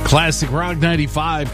Classic Rock 95,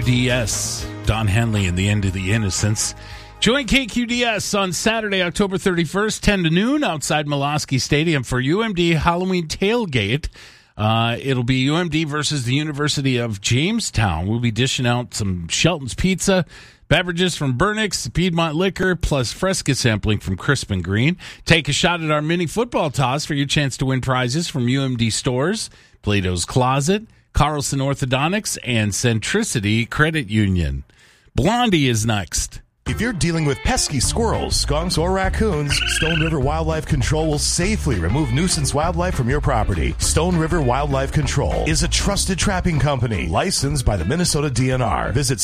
KQDS. Don Henley and the End of the Innocents. Join KQDS on Saturday, October 31st, 10 to noon, outside Molosky Stadium for UMD Halloween Tailgate. It'll be UMD versus the University of Jamestown. We'll be dishing out some Shelton's Pizza, beverages from Burnix, Piedmont Liquor, plus Fresca sampling from Crisp and Green. Take a shot at our mini football toss for your chance to win prizes from UMD stores, Plato's Closet, Carlson Orthodontics, and Centricity Credit Union. Blondie is next. If you're dealing with pesky squirrels, skunks, or raccoons, Stone River Wildlife Control will safely remove nuisance wildlife from your property. Stone River Wildlife Control is a trusted trapping company licensed by the Minnesota DNR. Visit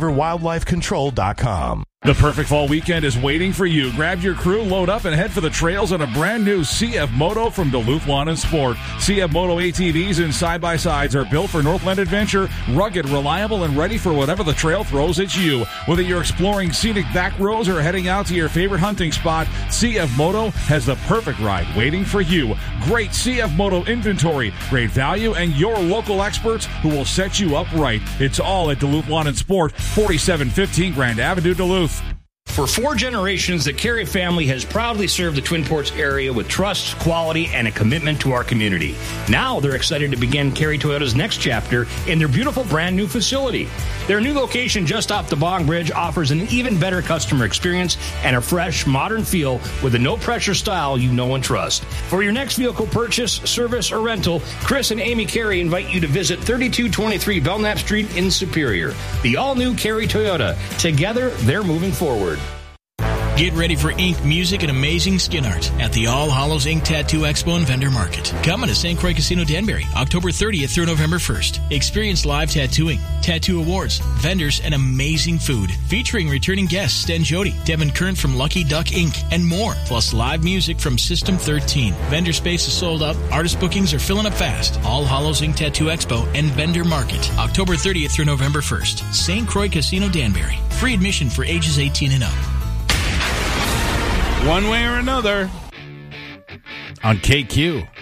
StoneRiverWildlifeControl.com. The perfect fall weekend is waiting for you. Grab your crew, load up, and head for the trails on a brand new CF Moto from Duluth Lawn and Sport. CF Moto ATVs and side-by-sides are built for Northland adventure, rugged, reliable, and ready for whatever the trail throws at you. Whether you're exploring scenic back roads or heading out to your favorite hunting spot, CF Moto has the perfect ride waiting for you. Great CF Moto inventory, great value, and your local experts who will set you up right. It's all at Duluth Lawn and Sport, 4715 Grand Avenue, Duluth. For 4 generations, the Carey family has proudly served the Twin Ports area with trust, quality, and a commitment to our community. Now they're excited to begin Carey Toyota's next chapter in their beautiful brand new facility. Their new location just off the Bong Bridge offers an even better customer experience and a fresh, modern feel with a no-pressure style you know and trust. For your next vehicle purchase, service, or rental, Chris and Amy Carey invite you to visit 3223 Belknap Street in Superior. The all-new Carey Toyota. Together, they're moving forward. Get ready for ink, music, and amazing skin art at the All Hallows Ink Tattoo Expo and Vendor Market. Coming to St. Croix Casino Danbury, October 30th through November 1st. Experience live tattooing, tattoo awards, vendors, and amazing food. Featuring returning guests Sten Jody, Devin Kern from Lucky Duck Ink, and more. Plus live music from System 13. Vendor space is sold out. Artist bookings are filling up fast. All Hallows Ink Tattoo Expo and Vendor Market, October 30th through November 1st. St. Croix Casino Danbury. Free admission for ages 18 and up. One way or another on KQ.